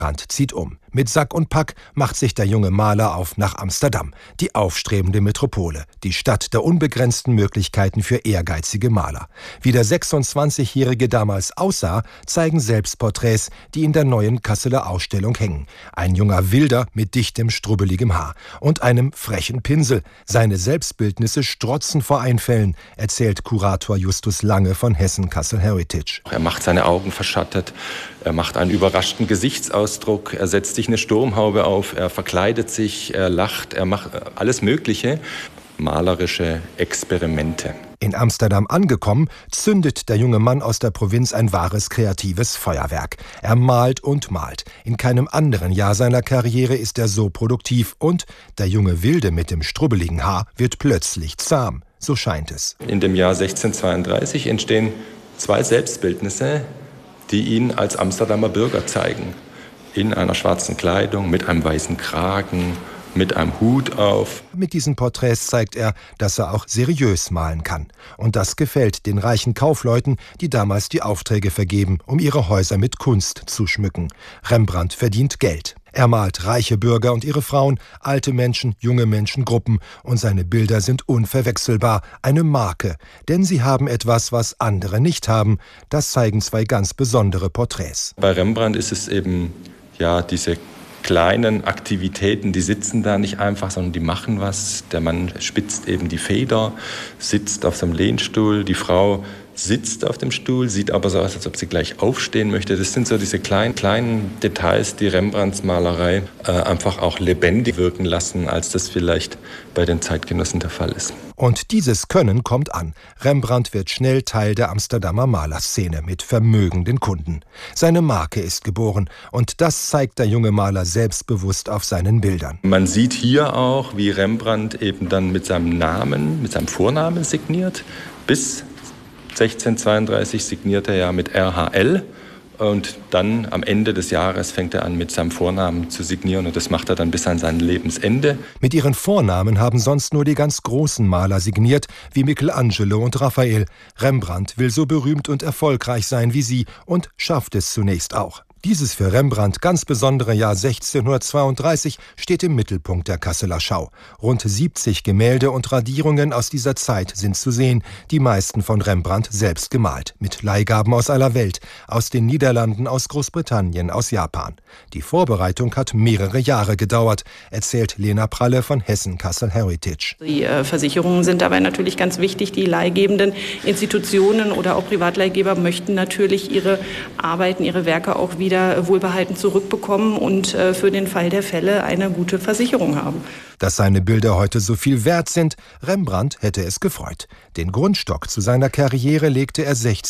Rembrandt zieht um. Mit Sack und Pack macht sich der junge Maler auf nach Amsterdam, die aufstrebende Metropole, die Stadt der unbegrenzten Möglichkeiten für ehrgeizige Maler. Wie der 26-Jährige damals aussah, zeigen Selbstporträts, die in der neuen Kasseler Ausstellung hängen. Ein junger Wilder mit dichtem, strubbeligem Haar und einem frechen Pinsel. Seine Selbstbildnisse strotzen vor Einfällen, erzählt Kurator Justus Lange von Hessen Kassel Heritage. Er macht seine Augen verschattet, er macht einen überraschten Gesichtsausdruck, er setzt sich eine Sturmhaube auf, er verkleidet sich, er lacht, er macht alles Mögliche. Malerische Experimente. In Amsterdam angekommen, zündet der junge Mann aus der Provinz ein wahres kreatives Feuerwerk. Er malt und malt. In keinem anderen Jahr seiner Karriere ist er so produktiv und der junge Wilde mit dem strubbeligen Haar wird plötzlich zahm. So scheint es. In dem Jahr 1632 entstehen 2 Selbstbildnisse, die ihn als Amsterdamer Bürger zeigen. In einer schwarzen Kleidung, mit einem weißen Kragen, mit einem Hut auf. Mit diesen Porträts zeigt er, dass er auch seriös malen kann. Und das gefällt den reichen Kaufleuten, die damals die Aufträge vergeben, um ihre Häuser mit Kunst zu schmücken. Rembrandt verdient Geld. Er malt reiche Bürger und ihre Frauen, alte Menschen, junge Menschengruppen. Und seine Bilder sind unverwechselbar, eine Marke. Denn sie haben etwas, was andere nicht haben. Das zeigen 2 ganz besondere Porträts. Bei Rembrandt ist es eben diese kleinen Aktivitäten, die sitzen da nicht einfach, sondern die machen was. Der Mann spitzt eben die Feder, sitzt auf seinem Lehnstuhl, die Frau sitzt auf dem Stuhl, sieht aber so aus, als ob sie gleich aufstehen möchte. Das sind so diese kleinen Details, die Rembrandts Malerei einfach auch lebendig wirken lassen, als das vielleicht bei den Zeitgenossen der Fall ist. Und dieses Können kommt an. Rembrandt wird schnell Teil der Amsterdamer Malerszene mit vermögenden Kunden. Seine Marke ist geboren und das zeigt der junge Maler selbstbewusst auf seinen Bildern. Man sieht hier auch, wie Rembrandt eben dann mit seinem Namen, mit seinem Vornamen signiert. Bis 1632 signiert er ja mit RHL. Und dann am Ende des Jahres fängt er an, mit seinem Vornamen zu signieren. Und das macht er dann bis an sein Lebensende. Mit ihren Vornamen haben sonst nur die ganz großen Maler signiert, wie Michelangelo und Raphael. Rembrandt will so berühmt und erfolgreich sein wie sie und schafft es zunächst auch. Dieses für Rembrandt ganz besondere Jahr 1632 steht im Mittelpunkt der Kasseler Schau. Rund 70 Gemälde und Radierungen aus dieser Zeit sind zu sehen, die meisten von Rembrandt selbst gemalt, mit Leihgaben aus aller Welt, aus den Niederlanden, aus Großbritannien, aus Japan. Die Vorbereitung hat mehrere Jahre gedauert, erzählt Lena Pralle von Hessen Kassel Heritage. Die Versicherungen sind dabei natürlich ganz wichtig. Die leihgebenden Institutionen oder auch Privatleihgeber möchten natürlich ihre Arbeiten, ihre Werke auch wieder wohlbehalten zurückbekommen und für den Fall der Fälle eine gute Versicherung haben. Dass seine Bilder heute so viel wert sind, Rembrandt hätte es gefreut. Den Grundstock zu seiner Karriere legte er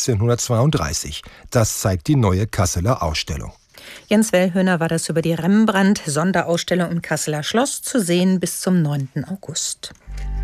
1632. Das zeigt die neue Kasseler Ausstellung. Jens Wellhöhner war das über die Rembrandt-Sonderausstellung im Kasseler Schloss zu sehen bis zum 9. August.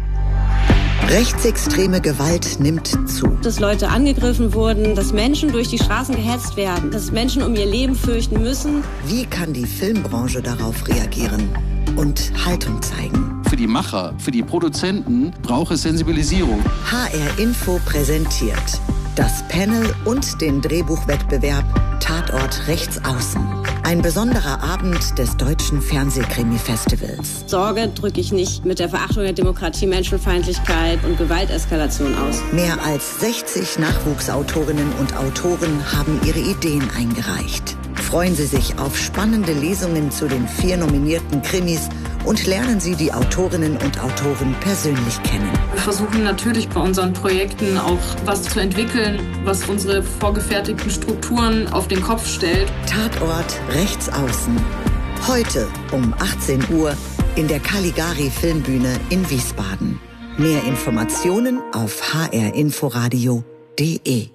Rechtsextreme Gewalt nimmt zu. Dass Leute angegriffen wurden, dass Menschen durch die Straßen gehetzt werden, dass Menschen um ihr Leben fürchten müssen. Wie kann die Filmbranche darauf reagieren und Haltung zeigen? Für die Macher, für die Produzenten braucht es Sensibilisierung. HR Info präsentiert das Panel und den Drehbuchwettbewerb Tatort Rechtsaußen. Ein besonderer Abend des Deutschen Fernsehkrimi-Festivals. Sorge drücke ich nicht mit der Verachtung der Demokratie, Menschenfeindlichkeit und Gewalteskalation aus. Mehr als 60 Nachwuchsautorinnen und Autoren haben ihre Ideen eingereicht. Freuen Sie sich auf spannende Lesungen zu den 4 nominierten Krimis und lernen Sie die Autorinnen und Autoren persönlich kennen. Wir versuchen natürlich bei unseren Projekten auch was zu entwickeln, was unsere vorgefertigten Strukturen auf den Kopf stellt. Tatort Rechtsaußen. Heute um 18 Uhr in der Caligari Filmbühne in Wiesbaden. Mehr Informationen auf hrinforadio.de.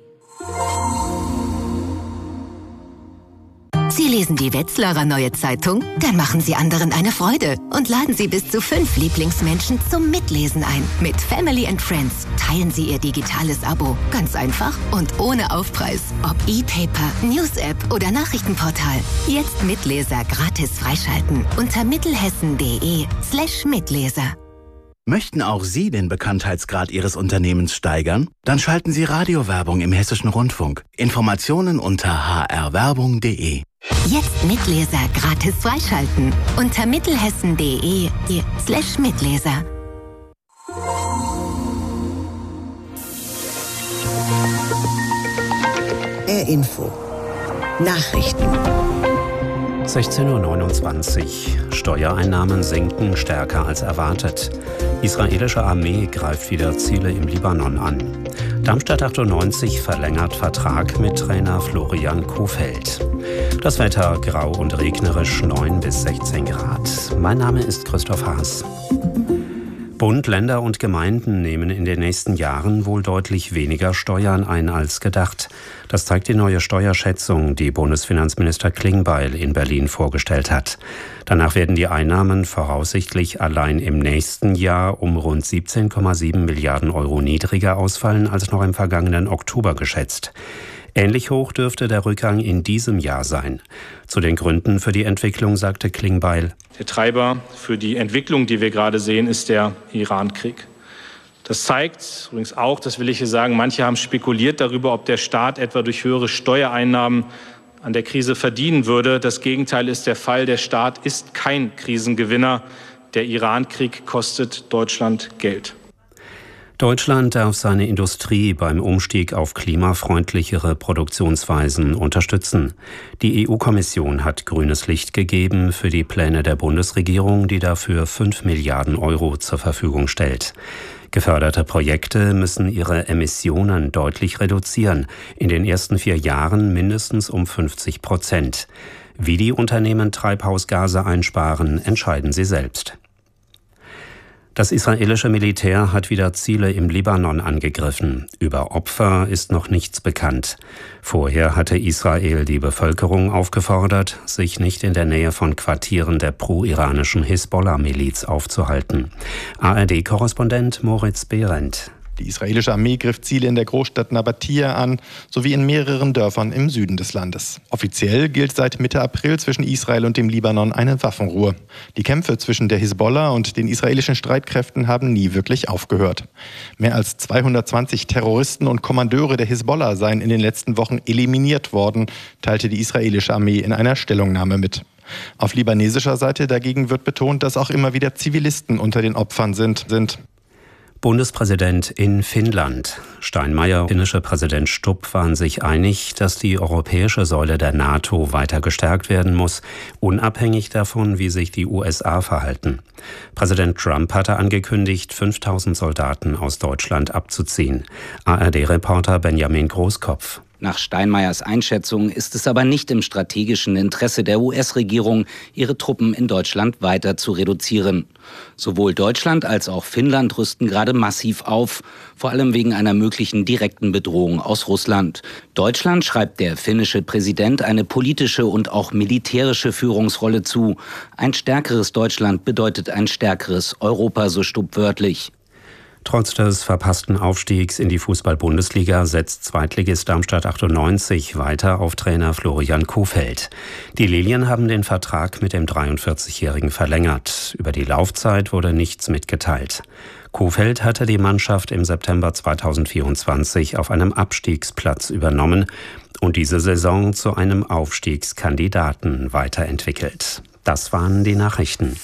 Sie lesen die Wetzlarer Neue Zeitung? Dann machen Sie anderen eine Freude und laden Sie bis zu 5 Lieblingsmenschen zum Mitlesen ein. Mit Family and Friends teilen Sie Ihr digitales Abo. Ganz einfach und ohne Aufpreis. Ob E-Paper, News-App oder Nachrichtenportal. Jetzt Mitleser gratis freischalten unter mittelhessen.de/Mitleser. Möchten auch Sie den Bekanntheitsgrad Ihres Unternehmens steigern? Dann schalten Sie Radiowerbung im Hessischen Rundfunk. Informationen unter hrwerbung.de. Jetzt Mitleser gratis freischalten unter mittelhessen.de/Mitleser. Info. Nachrichten. 16:29 Uhr. Steuereinnahmen sinken stärker als erwartet. Israelische Armee greift wieder Ziele im Libanon an. Darmstadt 98 verlängert Vertrag mit Trainer Florian Kohfeldt. Das Wetter grau und regnerisch, 9 bis 16 Grad. Mein Name ist Christoph Haas. Bund, Länder und Gemeinden nehmen in den nächsten Jahren wohl deutlich weniger Steuern ein als gedacht. Das zeigt die neue Steuerschätzung, die Bundesfinanzminister Klingbeil in Berlin vorgestellt hat. Danach werden die Einnahmen voraussichtlich allein im nächsten Jahr um rund 17,7 Milliarden Euro niedriger ausfallen als noch im vergangenen Oktober geschätzt. Ähnlich hoch dürfte der Rückgang in diesem Jahr sein. Zu den Gründen für die Entwicklung sagte Klingbeil: Der Treiber für die Entwicklung, die wir gerade sehen, ist der Iran-Krieg. Das zeigt übrigens auch, das will ich hier sagen, manche haben spekuliert darüber, ob der Staat etwa durch höhere Steuereinnahmen an der Krise verdienen würde. Das Gegenteil ist der Fall. Der Staat ist kein Krisengewinner. Der Iran-Krieg kostet Deutschland Geld. Deutschland darf seine Industrie beim Umstieg auf klimafreundlichere Produktionsweisen unterstützen. Die EU-Kommission hat grünes Licht gegeben für die Pläne der Bundesregierung, die dafür 5 Milliarden Euro zur Verfügung stellt. Geförderte Projekte müssen ihre Emissionen deutlich reduzieren, in den ersten 4 Jahren mindestens um 50%. Wie die Unternehmen Treibhausgase einsparen, entscheiden sie selbst. Das israelische Militär hat wieder Ziele im Libanon angegriffen. Über Opfer ist noch nichts bekannt. Vorher hatte Israel die Bevölkerung aufgefordert, sich nicht in der Nähe von Quartieren der pro-iranischen Hisbollah-Miliz aufzuhalten. ARD-Korrespondent Moritz Behrendt. Die israelische Armee griff Ziele in der Großstadt Nabatia an, sowie in mehreren Dörfern im Süden des Landes. Offiziell gilt seit Mitte April zwischen Israel und dem Libanon eine Waffenruhe. Die Kämpfe zwischen der Hisbollah und den israelischen Streitkräften haben nie wirklich aufgehört. Mehr als 220 Terroristen und Kommandeure der Hisbollah seien in den letzten Wochen eliminiert worden, teilte die israelische Armee in einer Stellungnahme mit. Auf libanesischer Seite dagegen wird betont, dass auch immer wieder Zivilisten unter den Opfern sind. Bundespräsident in Finnland. Steinmeier und finnische Präsident Stubb waren sich einig, dass die europäische Säule der NATO weiter gestärkt werden muss, unabhängig davon, wie sich die USA verhalten. Präsident Trump hatte angekündigt, 5000 Soldaten aus Deutschland abzuziehen. ARD-Reporter Benjamin Großkopf. Nach Steinmeiers Einschätzung ist es aber nicht im strategischen Interesse der US-Regierung, ihre Truppen in Deutschland weiter zu reduzieren. Sowohl Deutschland als auch Finnland rüsten gerade massiv auf, vor allem wegen einer möglichen direkten Bedrohung aus Russland. Deutschland schreibt der finnische Präsident eine politische und auch militärische Führungsrolle zu. Ein stärkeres Deutschland bedeutet ein stärkeres Europa, so Stubb wörtlich. Trotz des verpassten Aufstiegs in die Fußball-Bundesliga setzt Zweitligist Darmstadt 98 weiter auf Trainer Florian Kohfeldt. Die Lilien haben den Vertrag mit dem 43-Jährigen verlängert. Über die Laufzeit wurde nichts mitgeteilt. Kohfeldt hatte die Mannschaft im September 2024 auf einem Abstiegsplatz übernommen und diese Saison zu einem Aufstiegskandidaten weiterentwickelt. Das waren die Nachrichten.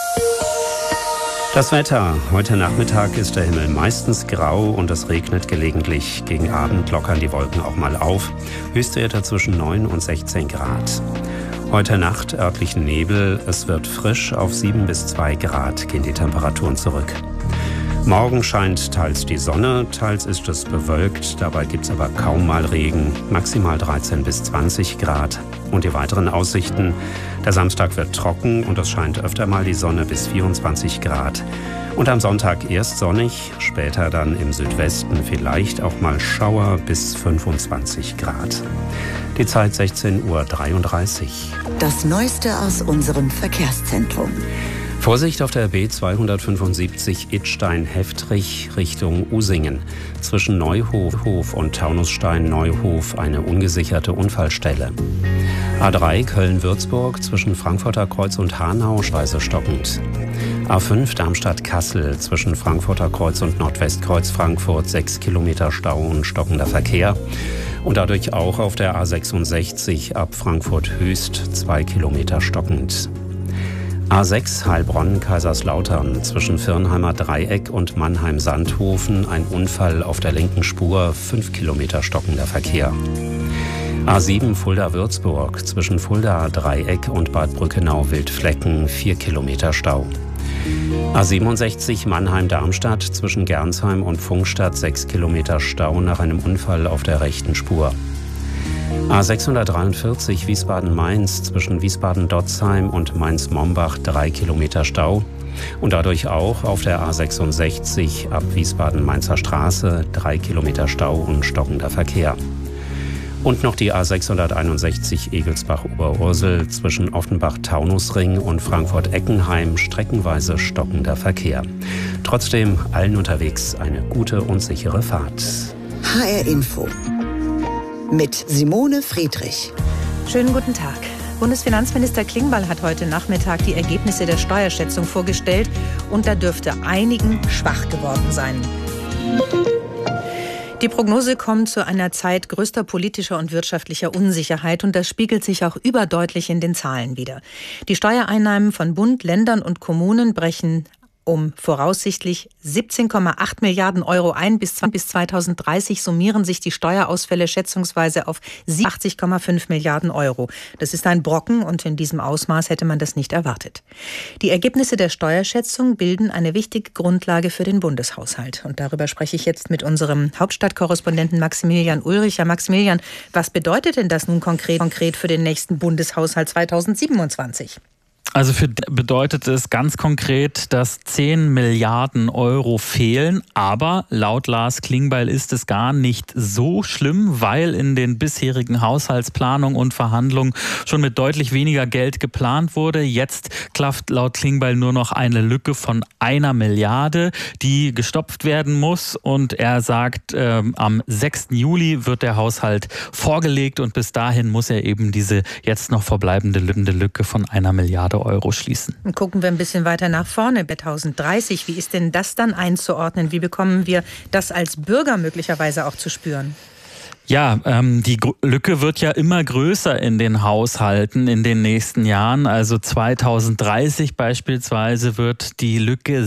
Das Wetter. Heute Nachmittag ist der Himmel meistens grau und es regnet gelegentlich. Gegen Abend lockern die Wolken auch mal auf. Höchstwerte zwischen 9 und 16 Grad. Heute Nacht örtlichen Nebel. Es wird frisch. Auf 7 bis 2 Grad gehen die Temperaturen zurück. Morgen scheint teils die Sonne, teils ist es bewölkt. Dabei gibt es aber kaum mal Regen. Maximal 13 bis 20 Grad. Und die weiteren Aussichten. Der Samstag wird trocken und es scheint öfter mal die Sonne bis 24 Grad. Und am Sonntag erst sonnig, später dann im Südwesten vielleicht auch mal Schauer bis 25 Grad. Die Zeit 16:33 Uhr. Das Neueste aus unserem Verkehrszentrum. Vorsicht auf der B275 Idstein-Heftrich Richtung Usingen. Zwischen Neuhof und Taunusstein-Neuhof eine ungesicherte Unfallstelle. A3 Köln-Würzburg zwischen Frankfurter Kreuz und Hanau schweißestockend. A5 Darmstadt-Kassel zwischen Frankfurter Kreuz und Nordwestkreuz Frankfurt 6 Kilometer Stau und stockender Verkehr. Und dadurch auch auf der A66 ab Frankfurt Höchst 2 Kilometer stockend. A6 Heilbronn-Kaiserslautern zwischen Firnheimer Dreieck und Mannheim-Sandhofen ein Unfall auf der linken Spur, 5 Kilometer stockender Verkehr. A7 Fulda-Würzburg zwischen Fulda-Dreieck und Bad Brückenau-Wildflecken 4 Kilometer Stau. A67 Mannheim-Darmstadt zwischen Gernsheim und Pfungstadt 6 Kilometer Stau nach einem Unfall auf der rechten Spur. A643 Wiesbaden-Mainz zwischen Wiesbaden-Dotzheim und Mainz-Mombach 3 Kilometer Stau. Und dadurch auch auf der A66 ab Wiesbaden-Mainzer Straße 3 Kilometer Stau und stockender Verkehr. Und noch die A661 Egelsbach-Oberursel zwischen Offenbach-Taunusring und Frankfurt-Eckenheim streckenweise stockender Verkehr. Trotzdem allen unterwegs eine gute und sichere Fahrt. HR Info mit Simone Friedrich. Schönen guten Tag. Bundesfinanzminister Klingbeil hat heute Nachmittag die Ergebnisse der Steuerschätzung vorgestellt und da dürfte einigen schwach geworden sein. Die Prognose kommt zu einer Zeit größter politischer und wirtschaftlicher Unsicherheit und das spiegelt sich auch überdeutlich in den Zahlen wider. Die Steuereinnahmen von Bund, Ländern und Kommunen brechen um voraussichtlich 17,8 Milliarden Euro ein. Bis 2030 summieren sich die Steuerausfälle schätzungsweise auf 80,5 Milliarden Euro. Das ist ein Brocken und in diesem Ausmaß hätte man das nicht erwartet. Die Ergebnisse der Steuerschätzung bilden eine wichtige Grundlage für den Bundeshaushalt. Und darüber spreche ich jetzt mit unserem Hauptstadtkorrespondenten Maximilian Ulrich. Ja, Maximilian, was bedeutet denn das nun konkret für den nächsten Bundeshaushalt 2027? Also bedeutet es ganz konkret, dass 10 Milliarden Euro fehlen. Aber laut Lars Klingbeil ist es gar nicht so schlimm, weil in den bisherigen Haushaltsplanungen und Verhandlungen schon mit deutlich weniger Geld geplant wurde. Jetzt klafft laut Klingbeil nur noch eine Lücke von 1 Milliarde, die gestopft werden muss. Und er sagt, am 6. Juli wird der Haushalt vorgelegt und bis dahin muss er eben diese jetzt noch verbleibende Lücke von 1 Milliarde Euro schließen. Und gucken wir ein bisschen weiter nach vorne, 2030. Wie ist denn das dann einzuordnen? Wie bekommen wir das als Bürger möglicherweise auch zu spüren? Ja, die Lücke wird ja immer größer in den Haushalten in den nächsten Jahren. Also 2030 beispielsweise wird die Lücke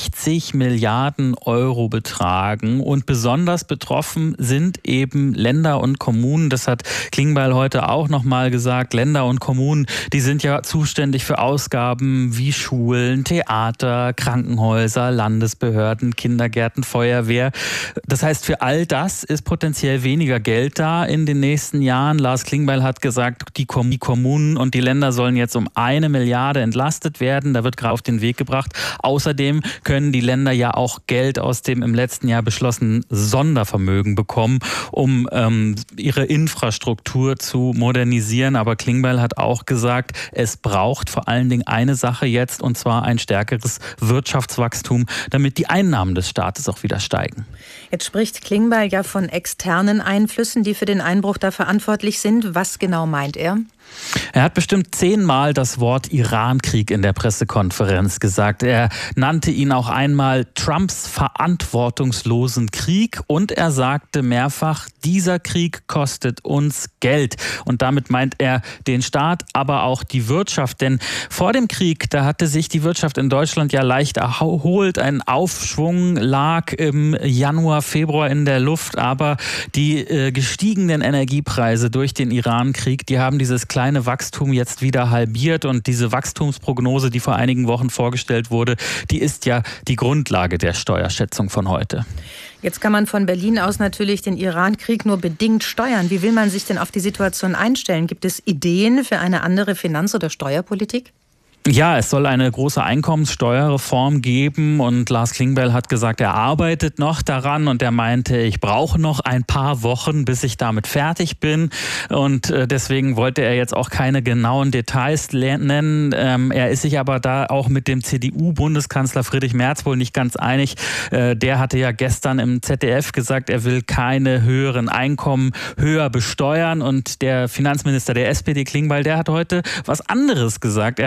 60 Milliarden Euro betragen. Und besonders betroffen sind eben Länder und Kommunen. Das hat Klingbeil heute auch nochmal gesagt. Länder und Kommunen, die sind ja zuständig für Ausgaben wie Schulen, Theater, Krankenhäuser, Landesbehörden, Kindergärten, Feuerwehr. Das heißt, für all das ist potenziell weniger Geld da in den nächsten Jahren. Lars Klingbeil hat gesagt, die Kommunen und die Länder sollen jetzt um 1 Milliarde entlastet werden. Da wird gerade auf den Weg gebracht. Außerdem können die Länder ja auch Geld aus dem im letzten Jahr beschlossenen Sondervermögen bekommen, um ihre Infrastruktur zu modernisieren. Aber Klingbeil hat auch gesagt, es braucht vor allen Dingen eine Sache jetzt, und zwar ein stärkeres Wirtschaftswachstum, damit die Einnahmen des Staates auch wieder steigen. Jetzt spricht Klingbeil ja von externen Einflüssen, die für den Einbruch da verantwortlich sind. Was genau meint er? Er hat bestimmt 10-mal das Wort Irankrieg in der Pressekonferenz gesagt. Er nannte ihn auch einmal Trumps verantwortungslosen Krieg und er sagte mehrfach, dieser Krieg kostet uns Geld. Und damit meint er den Staat, aber auch die Wirtschaft. Denn vor dem Krieg, da hatte sich die Wirtschaft in Deutschland ja leicht erholt. Ein Aufschwung lag im Januar, Februar in der Luft. Aber die gestiegenen Energiepreise durch den Irankrieg, die haben dieses kleine Wachstum jetzt wieder halbiert und diese Wachstumsprognose, die vor einigen Wochen vorgestellt wurde, die ist ja die Grundlage der Steuerschätzung von heute. Jetzt kann man von Berlin aus natürlich den Irankrieg nur bedingt steuern. Wie will man sich denn auf die Situation einstellen? Gibt es Ideen für eine andere Finanz- oder Steuerpolitik? Ja, es soll eine große Einkommenssteuerreform geben und Lars Klingbeil hat gesagt, er arbeitet noch daran und er meinte, ich brauche noch ein paar Wochen, bis ich damit fertig bin und deswegen wollte er jetzt auch keine genauen Details nennen. Er ist sich aber da auch mit dem CDU-Bundeskanzler Friedrich Merz wohl nicht ganz einig. Der hatte ja gestern im ZDF gesagt, er will keine höheren Einkommen höher besteuern und der Finanzminister der SPD Klingbeil, der hat heute was anderes gesagt. Er hat nämlich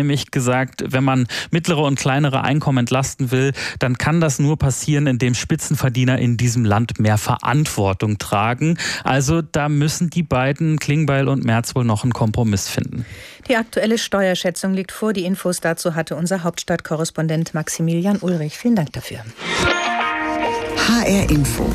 nämlich gesagt, wenn man mittlere und kleinere Einkommen entlasten will, dann kann das nur passieren, indem Spitzenverdiener in diesem Land mehr Verantwortung tragen. Also da müssen die beiden, Klingbeil und Merz, wohl noch einen Kompromiss finden. Die aktuelle Steuerschätzung liegt vor. Die Infos dazu hatte unser Hauptstadtkorrespondent Maximilian Ulrich. Vielen Dank dafür. HR Info.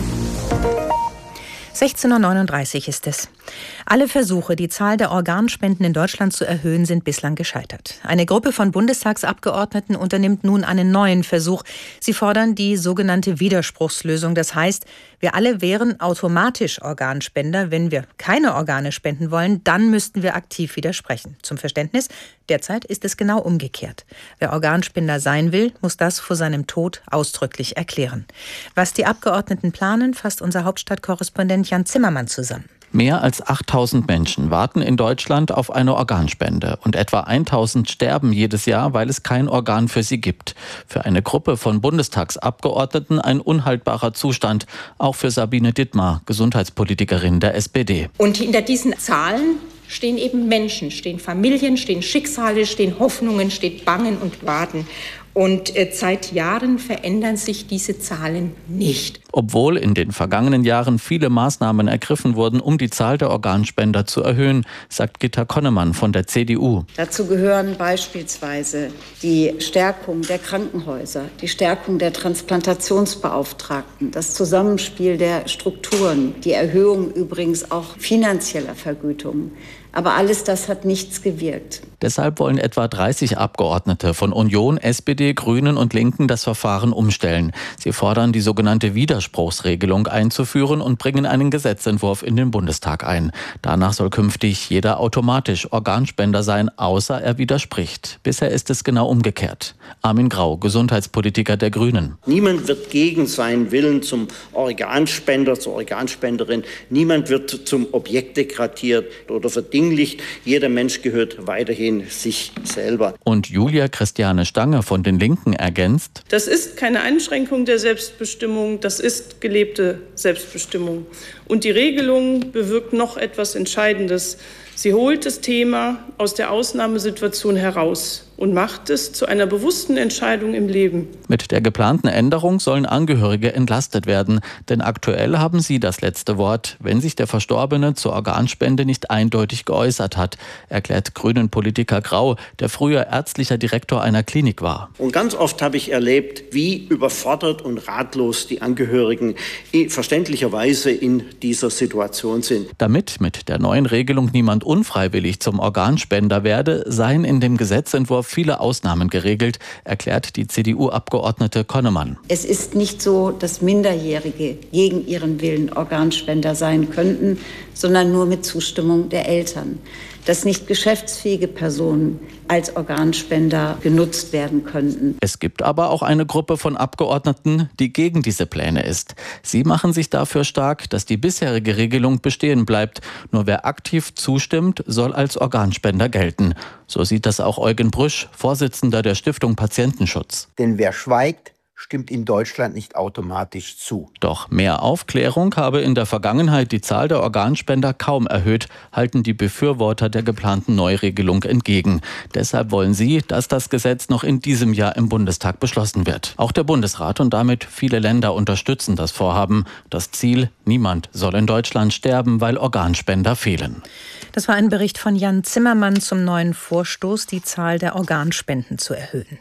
16:39 Uhr ist es. Alle Versuche, die Zahl der Organspenden in Deutschland zu erhöhen, sind bislang gescheitert. Eine Gruppe von Bundestagsabgeordneten unternimmt nun einen neuen Versuch. Sie fordern die sogenannte Widerspruchslösung. Das heißt, wir alle wären automatisch Organspender. Wenn wir keine Organe spenden wollen, dann müssten wir aktiv widersprechen. Zum Verständnis, derzeit ist es genau umgekehrt. Wer Organspender sein will, muss das vor seinem Tod ausdrücklich erklären. Was die Abgeordneten planen, fasst unser Hauptstadtkorrespondent Jan Zimmermann zusammen. Mehr als 8.000 Menschen warten in Deutschland auf eine Organspende und etwa 1.000 sterben jedes Jahr, weil es kein Organ für sie gibt. Für eine Gruppe von Bundestagsabgeordneten ein unhaltbarer Zustand, auch für Sabine Dittmar, Gesundheitspolitikerin der SPD. Und hinter diesen Zahlen stehen eben Menschen, stehen Familien, stehen Schicksale, stehen Hoffnungen, steht Bangen und Warten. Und seit Jahren verändern sich diese Zahlen nicht. Obwohl in den vergangenen Jahren viele Maßnahmen ergriffen wurden, um die Zahl der Organspender zu erhöhen, sagt Gitta Konnemann von der CDU. Dazu gehören beispielsweise die Stärkung der Krankenhäuser, die Stärkung der Transplantationsbeauftragten, das Zusammenspiel der Strukturen, die Erhöhung übrigens auch finanzieller Vergütungen. Aber alles das hat nichts gewirkt. Deshalb wollen etwa 30 Abgeordnete von Union, SPD, Grünen und Linken das Verfahren umstellen. Sie fordern, die sogenannte Widerspruchsregelung einzuführen und bringen einen Gesetzentwurf in den Bundestag ein. Danach soll künftig jeder automatisch Organspender sein, außer er widerspricht. Bisher ist es genau umgekehrt. Armin Grau, Gesundheitspolitiker der Grünen. Niemand wird gegen seinen Willen zum Organspender, zur Organspenderin. Niemand wird zum Objekt degradiert oder verdinglicht. Jeder Mensch gehört weiterhin sich selber. Und Julia Christiane Stange von den Linken ergänzt: Das ist keine Einschränkung der Selbstbestimmung, das ist gelebte Selbstbestimmung. Und die Regelung bewirkt noch etwas Entscheidendes. Sie holt das Thema aus der Ausnahmesituation heraus und macht es zu einer bewussten Entscheidung im Leben. Mit der geplanten Änderung sollen Angehörige entlastet werden, denn aktuell haben sie das letzte Wort, wenn sich der Verstorbene zur Organspende nicht eindeutig geäußert hat, erklärt Grünen-Politiker Grau, der früher ärztlicher Direktor einer Klinik war. Und ganz oft habe ich erlebt, wie überfordert und ratlos die Angehörigen verständlicherweise in dieser Situation sind. Damit mit der neuen Regelung niemand unfreiwillig zum Organspender werde, seien in dem Gesetzentwurf viele Ausnahmen geregelt, erklärt die CDU-Abgeordnete Konnemann. Es ist nicht so, dass Minderjährige gegen ihren Willen Organspender sein könnten, sondern nur mit Zustimmung der Eltern. Dass nicht geschäftsfähige Personen als Organspender genutzt werden könnten. Es gibt aber auch eine Gruppe von Abgeordneten, die gegen diese Pläne ist. Sie machen sich dafür stark, dass die bisherige Regelung bestehen bleibt. Nur wer aktiv zustimmt, soll als Organspender gelten. So sieht das auch Eugen Brüsch, Vorsitzender der Stiftung Patientenschutz. Denn wer schweigt, stimmt in Deutschland nicht automatisch zu. Doch mehr Aufklärung habe in der Vergangenheit die Zahl der Organspender kaum erhöht, halten die Befürworter der geplanten Neuregelung entgegen. Deshalb wollen sie, dass das Gesetz noch in diesem Jahr im Bundestag beschlossen wird. Auch der Bundesrat und damit viele Länder unterstützen das Vorhaben. Das Ziel: Niemand soll in Deutschland sterben, weil Organspender fehlen. Das war ein Bericht von Jan Zimmermann zum neuen Vorstoß, die Zahl der Organspenden zu erhöhen.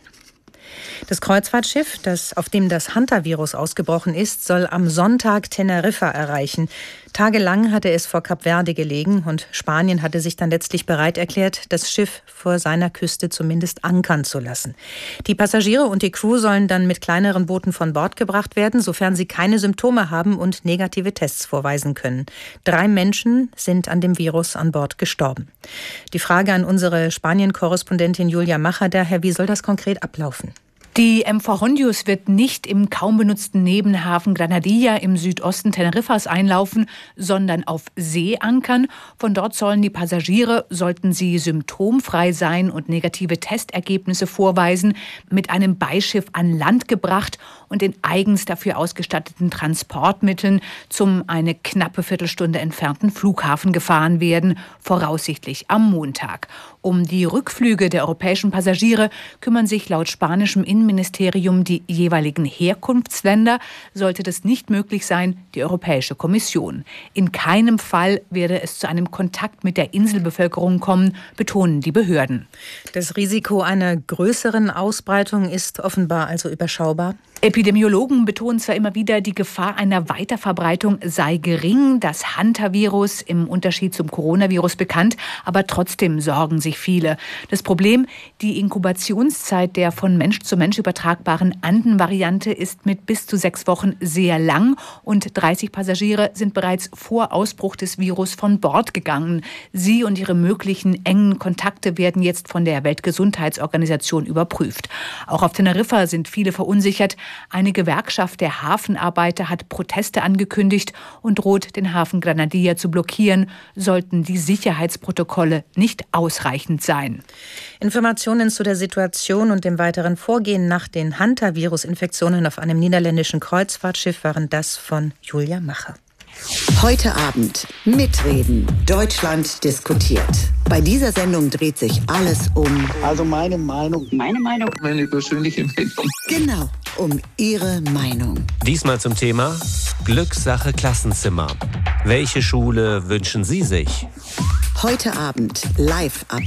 Das Kreuzfahrtschiff, auf dem das Hantavirus ausgebrochen ist, soll am Sonntag Teneriffa erreichen. Tagelang hatte es vor Kap Verde gelegen und Spanien hatte sich dann letztlich bereit erklärt, das Schiff vor seiner Küste zumindest ankern zu lassen. Die Passagiere und die Crew sollen dann mit kleineren Booten von Bord gebracht werden, sofern sie keine Symptome haben und negative Tests vorweisen können. 3 Menschen sind an dem Virus an Bord gestorben. Die Frage an unsere Spanien-Korrespondentin Julia Macher daher: Wie soll das konkret ablaufen? Die MV Hondius wird nicht im kaum benutzten Nebenhafen Granadilla im Südosten Teneriffas einlaufen, sondern auf See ankern. Von dort sollen die Passagiere, sollten sie symptomfrei sein und negative Testergebnisse vorweisen, mit einem Beischiff an Land gebracht und in eigens dafür ausgestatteten Transportmitteln zum eine knappe Viertelstunde entfernten Flughafen gefahren werden, voraussichtlich am Montag. Um die Rückflüge der europäischen Passagiere kümmern sich laut spanischem Innenministerium die jeweiligen Herkunftsländer. Sollte das nicht möglich sein, die Europäische Kommission. In keinem Fall werde es zu einem Kontakt mit der Inselbevölkerung kommen, betonen die Behörden. Das Risiko einer größeren Ausbreitung ist offenbar also überschaubar. Epidemiologen betonen zwar immer wieder, die Gefahr einer Weiterverbreitung sei gering. Das Hantavirus im Unterschied zum Coronavirus bekannt, aber trotzdem sorgen sich viele. Das Problem, die Inkubationszeit der von Mensch zu Mensch übertragbaren Anden-Variante ist mit bis zu 6 Wochen sehr lang und 30 Passagiere sind bereits vor Ausbruch des Virus von Bord gegangen. Sie und ihre möglichen engen Kontakte werden jetzt von der Weltgesundheitsorganisation überprüft. Auch auf Teneriffa sind viele verunsichert. Eine Gewerkschaft der Hafenarbeiter hat Proteste angekündigt und droht, den Hafen Granadilla zu blockieren, sollten die Sicherheitsprotokolle nicht ausreichend sein. Informationen zu der Situation und dem weiteren Vorgehen nach den Hantavirus-Infektionen auf einem niederländischen Kreuzfahrtschiff waren das von Julia Macher. Heute Abend mitreden. Deutschland diskutiert. Bei dieser Sendung dreht sich alles um... Also meine Meinung. Meine persönliche Meinung. Genau, um Ihre Meinung. Diesmal zum Thema Glückssache Klassenzimmer. Welche Schule wünschen Sie sich? Heute Abend live ab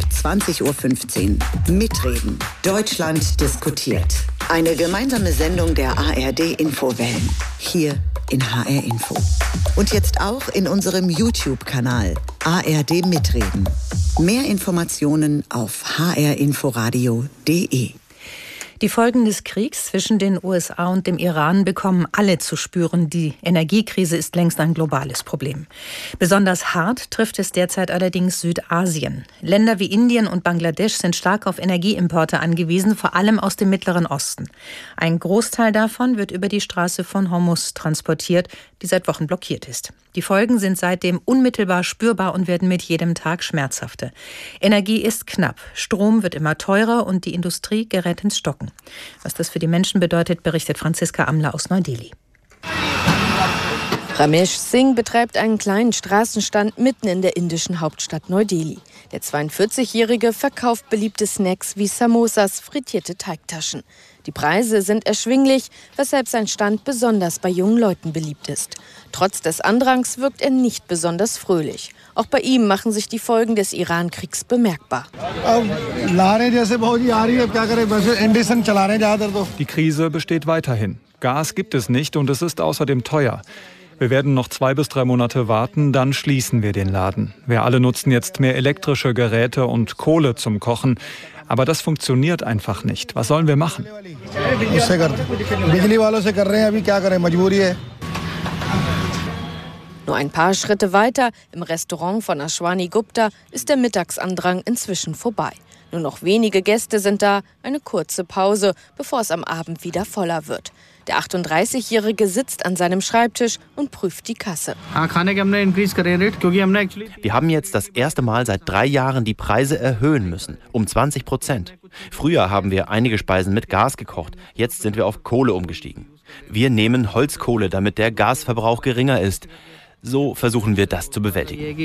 20:15 Uhr. Mitreden. Deutschland diskutiert. Eine gemeinsame Sendung der ARD-Infowellen. Hier in HR Info. Und jetzt auch in unserem YouTube-Kanal ARD Mitreden. Mehr Informationen auf hrinforadio.de. Die Folgen des Kriegs zwischen den USA und dem Iran bekommen alle zu spüren. Die Energiekrise ist längst ein globales Problem. Besonders hart trifft es derzeit allerdings Südasien. Länder wie Indien und Bangladesch sind stark auf Energieimporte angewiesen, vor allem aus dem Mittleren Osten. Ein Großteil davon wird über die Straße von Hormuz transportiert, die seit Wochen blockiert ist. Die Folgen sind seitdem unmittelbar spürbar und werden mit jedem Tag schmerzhafter. Energie ist knapp, Strom wird immer teurer und die Industrie gerät ins Stocken. Was das für die Menschen bedeutet, berichtet Franziska Amler aus Neu-Delhi. Ramesh Singh betreibt einen kleinen Straßenstand mitten in der indischen Hauptstadt Neu-Delhi. Der 42-Jährige verkauft beliebte Snacks wie Samosas, frittierte Teigtaschen. Die Preise sind erschwinglich, weshalb sein Stand besonders bei jungen Leuten beliebt ist. Trotz des Andrangs wirkt er nicht besonders fröhlich. Auch bei ihm machen sich die Folgen des Iran-Kriegs bemerkbar. Die Krise besteht weiterhin. Gas gibt es nicht und es ist außerdem teuer. Wir werden noch 2 bis 3 Monate warten, dann schließen wir den Laden. Wir alle nutzen jetzt mehr elektrische Geräte und Kohle zum Kochen. Aber das funktioniert einfach nicht. Was sollen wir machen? Nur ein paar Schritte weiter, im Restaurant von Ashwani Gupta, ist der Mittagsandrang inzwischen vorbei. Nur noch wenige Gäste sind da, eine kurze Pause, bevor es am Abend wieder voller wird. Der 38-Jährige sitzt an seinem Schreibtisch und prüft die Kasse. Wir haben jetzt das erste Mal seit 3 Jahren die Preise erhöhen müssen, um 20%. Früher haben wir einige Speisen mit Gas gekocht, jetzt sind wir auf Kohle umgestiegen. Wir nehmen Holzkohle, damit der Gasverbrauch geringer ist. So versuchen wir das zu bewältigen.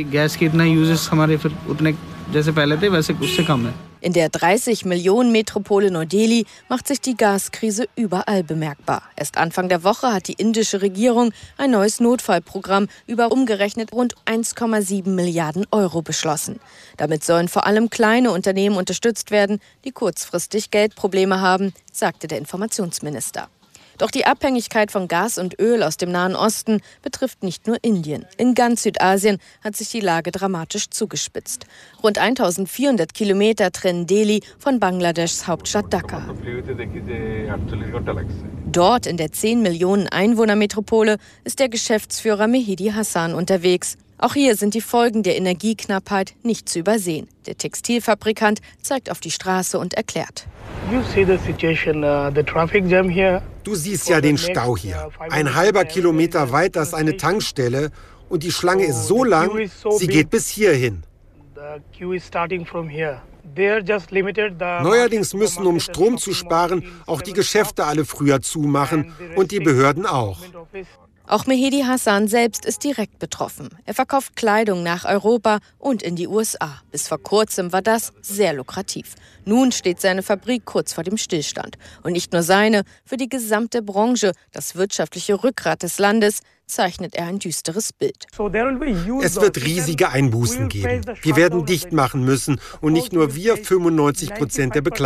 In der 30-Millionen-Metropole Neu-Delhi macht sich die Gaskrise überall bemerkbar. Erst Anfang der Woche hat die indische Regierung ein neues Notfallprogramm über umgerechnet rund 1,7 Milliarden Euro beschlossen. Damit sollen vor allem kleine Unternehmen unterstützt werden, die kurzfristig Geldprobleme haben, sagte der Informationsminister. Doch die Abhängigkeit von Gas und Öl aus dem Nahen Osten betrifft nicht nur Indien. In ganz Südasien hat sich die Lage dramatisch zugespitzt. Rund 1400 Kilometer trennen Delhi von Bangladeschs Hauptstadt Dhaka. Dort in der 10 Millionen Einwohner-Metropole ist der Geschäftsführer Mehidi Hassan unterwegs. Auch hier sind die Folgen der Energieknappheit nicht zu übersehen. Der Textilfabrikant zeigt auf die Straße und erklärt. Du siehst ja den Stau hier. Ein halber Kilometer weiter ist eine Tankstelle und die Schlange ist so lang, sie geht bis hierhin. Neuerdings müssen, um Strom zu sparen, auch die Geschäfte alle früher zumachen und die Behörden auch. Auch Mehedi Hassan selbst ist direkt betroffen. Er verkauft Kleidung nach Europa und in die USA. Bis vor kurzem war das sehr lukrativ. Nun steht seine Fabrik kurz vor dem Stillstand. Und nicht nur seine, für die gesamte Branche, das wirtschaftliche Rückgrat des Landes, zeichnet er ein düsteres Bild. Es wird riesige Einbußen geben. Wir werden dicht machen müssen und nicht nur wir, 95% der Bekleidung.